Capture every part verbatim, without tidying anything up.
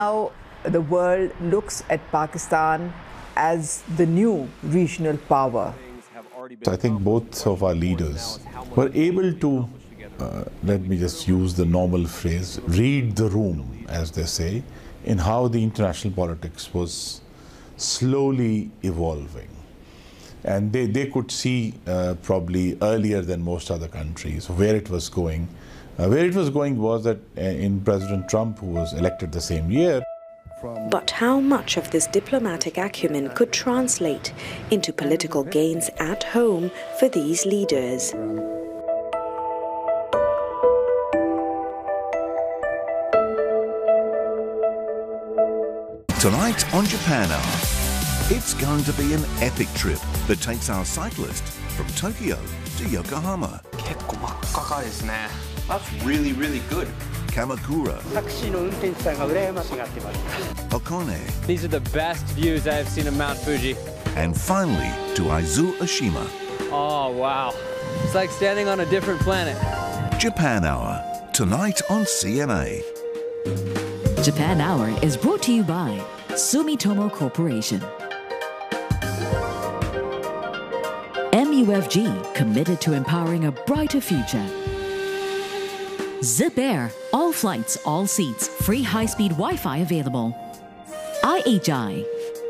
Now the world looks at Pakistan as the new regional power. I think both of our leaders were able to, uh, let me just use the normal phrase, read the room, as they say, in how the international politics was slowly evolving. And they, they could see uh, probably earlier than most other countries where it was going. Uh, where it was going was that uh, in President Trump, who was elected the same year. But how much of this diplomatic acumen could translate into political gains at home for these leaders? Tonight on Japan Hour, it's going to be an epic trip that takes our cyclist from Tokyo to Yokohama. That's really, really good. Kamakura. Hakone. These are the best views I have seen of Mount Fuji. And finally to Aizu Oshima. Oh, wow. It's like standing on a different planet. Japan Hour, tonight on C N A. Japan Hour is brought to you by Sumitomo Corporation. M U F G, committed to empowering a brighter future. Zip Air, all flights, all seats, free high-speed Wi-Fi available. I H I.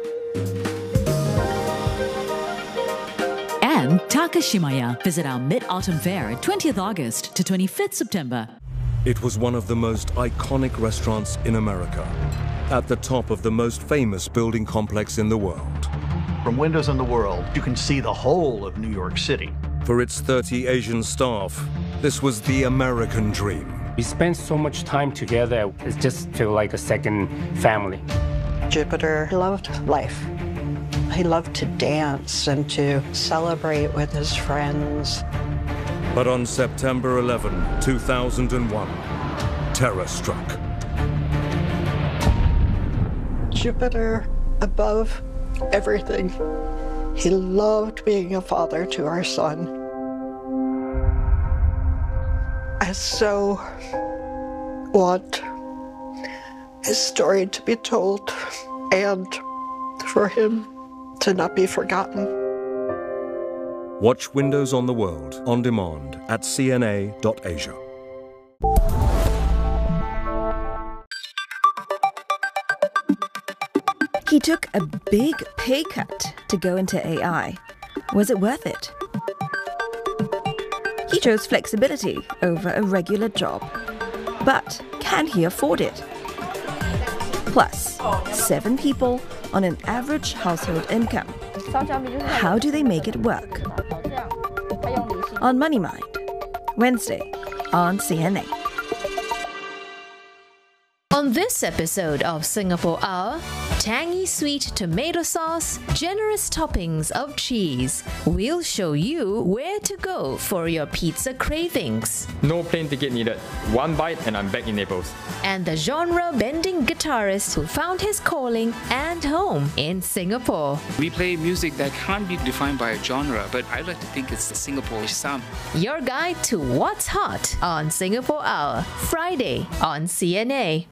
And Takashimaya. Visit our Mid-Autumn Fair, twentieth August to twenty-fifth September. It was one of the most iconic restaurants in America, at the top of the most famous building complex in the world. From windows in the world, you can see the whole of New York City. For its thirty Asian staff, this was the American dream. We spent so much time together, it just felt like a second family. Jupiter loved life. He loved to dance and to celebrate with his friends. But on September eleventh, two thousand one, terror struck. Jupiter above everything. He loved being a father to our son. I so want his story to be told and for him to not be forgotten. Watch Windows on the World on demand at c n a dot asia. He took a big pay cut to go into A I. Was it worth it? He chose flexibility over a regular job. But can he afford it? Plus, seven people on an average household income. How do they make it work? On Money Mind, Wednesday on C N A. On this episode of Singapore Hour, tangy sweet tomato sauce, generous toppings of cheese. We'll show you where to go for your pizza cravings. No plane ticket needed. One bite and I'm back in Naples. And the genre-bending guitarist who found his calling and home in Singapore. We play music that can't be defined by a genre, but I like to think it's the Singapore sound. Your guide to what's hot on Singapore Hour, Friday on C N A.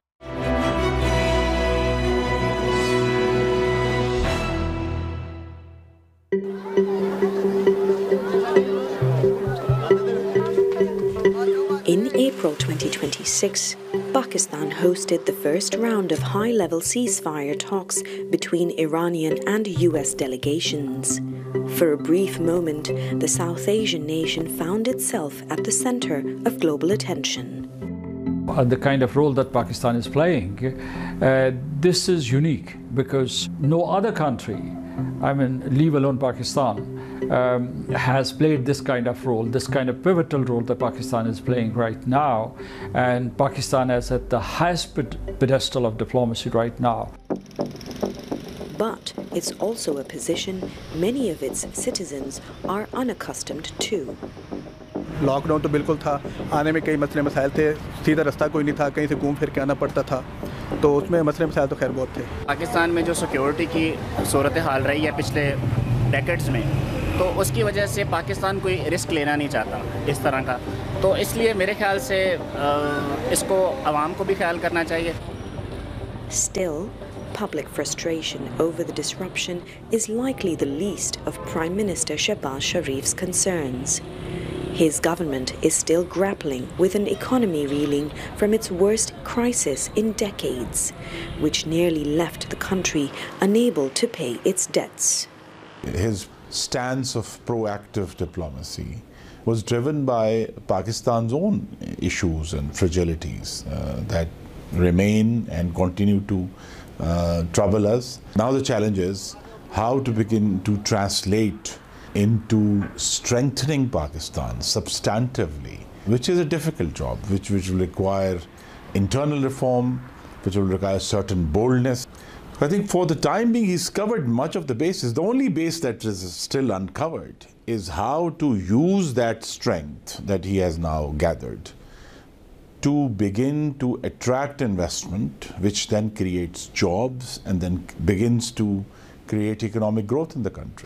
In April twenty twenty-six, Pakistan hosted the first round of high-level ceasefire talks between Iranian and U S delegations. For a brief moment, the South Asian nation found itself at the center of global attention. Uh, the kind of role that Pakistan is playing, uh, this is unique because no other country, I mean, leave alone Pakistan, um, has played this kind of role, this kind of pivotal role that Pakistan is playing right now. And Pakistan is at the highest pedestal of diplomacy right now. But it's also a position many of its citizens are unaccustomed to. Lockdown तो बिल्कुल था, आने में कई मसले मसाइल थे, सीधा रास्ता कोई नहीं था, कहीं से घूम फिर के आना पड़ता था, तो उसमें मसले मसाइल तो खैर बहुत थे। पाकिस्तान में जो सिक्योरिटी की सूरत हाल रही है पिछले डेकेड्स में, तो उसकी वजह से पाकिस्तान कोई रिस्क लेना नहीं चाहता इस तरह का, तो इसलिए मेरे ख्याल से इसको आवाम को भी ख्याल करना चाहिए। Still, public frustration over the disruption is likely the least of Prime Minister Shehbaz Sharif's concerns. His government is still grappling with an economy reeling from its worst crisis in decades, which nearly left the country unable to pay its debts. His stance of proactive diplomacy was driven by Pakistan's own issues and fragilities uh, that remain and continue to uh, trouble us. Now the challenge is how to begin to translate into strengthening Pakistan substantively, which is a difficult job, which, which will require internal reform, which will require certain boldness. I think for the time being, he's covered much of the bases. The only base that is still uncovered is how to use that strength that he has now gathered to begin to attract investment, which then creates jobs and then begins to create economic growth in the country.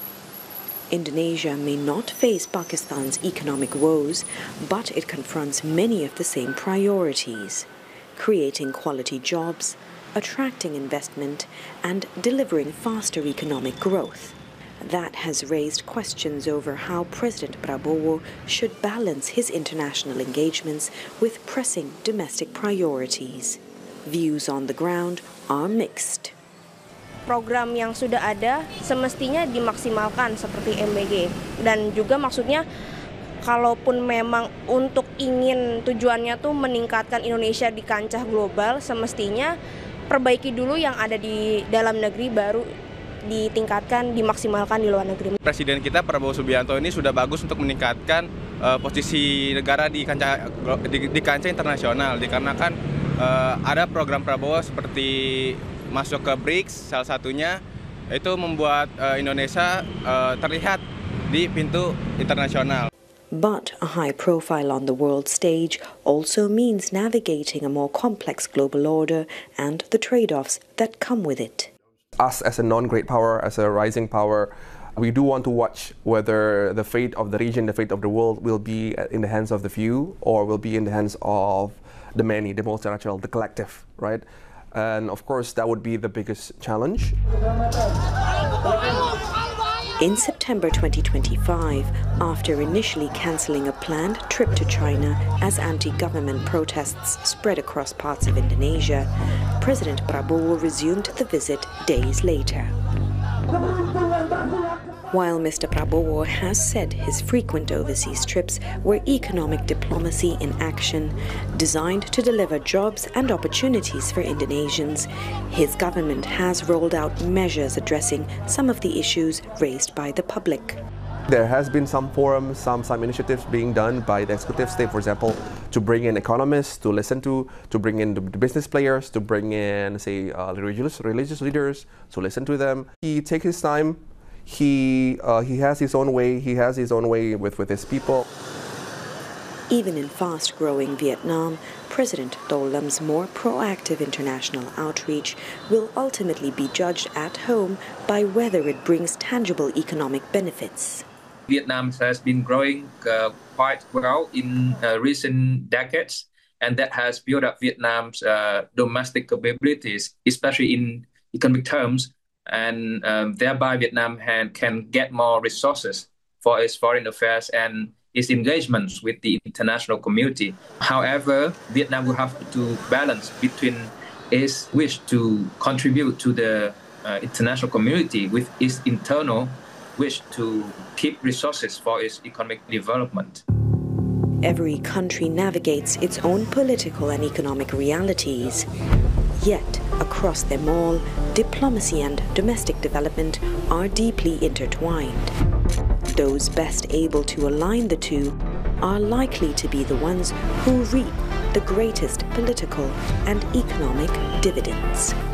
Indonesia may not face Pakistan's economic woes, but it confronts many of the same priorities: creating quality jobs, attracting investment, and delivering faster economic growth. That has raised questions over how President Prabowo should balance his international engagements with pressing domestic priorities. Views on the ground are mixed. Program yang sudah ada semestinya dimaksimalkan seperti M B G, dan juga maksudnya kalaupun memang untuk ingin tujuannya tuh meningkatkan Indonesia di kancah global, semestinya perbaiki dulu yang ada di dalam negeri, baru ditingkatkan, dimaksimalkan di luar negeri. Presiden kita Prabowo Subianto ini sudah bagus untuk meningkatkan uh, posisi negara di kancah di, di kancah internasional, dikarenakan uh, ada program Prabowo seperti masuk ke B R I C S, salah satunya itu membuat uh, Indonesia uh, terlihat di pintu internasional. But a high profile on the world stage also means navigating a more complex global order and the trade-offs that come with it. Us as a non-great power, as a rising power, we do want to watch whether the fate of the region, the fate of the world will be in the hands of the few or will be in the hands of the many, the multinational, the collective, right? And of course, that would be the biggest challenge. In September twenty twenty-five, after initially cancelling a planned trip to China as anti-government protests spread across parts of Indonesia, President Prabowo resumed the visit days later. While Mister Prabowo has said his frequent overseas trips were economic diplomacy in action, designed to deliver jobs and opportunities for Indonesians, his government has rolled out measures addressing some of the issues raised by the public. There has been some forums, some, some initiatives being done by the executive state, for example, to bring in economists to listen to, to bring in the business players, to bring in, say, uh, religious, religious leaders, to listen to them. He takes his time. He, uh, he has his own way, he has his own way with, with his people. Even in fast-growing Vietnam, President Do Lam's more proactive international outreach will ultimately be judged at home by whether it brings tangible economic benefits. Vietnam has been growing uh, quite well in uh, recent decades, and that has built up Vietnam's uh, domestic capabilities, especially in economic terms. And um, thereby Vietnam can, can get more resources for its foreign affairs and its engagements with the international community. However, Vietnam will have to balance between its wish to contribute to the uh, international community with its internal wish to keep resources for its economic development. Every country navigates its own political and economic realities. Yet, across them all, diplomacy and domestic development are deeply intertwined. Those best able to align the two are likely to be the ones who reap the greatest political and economic dividends.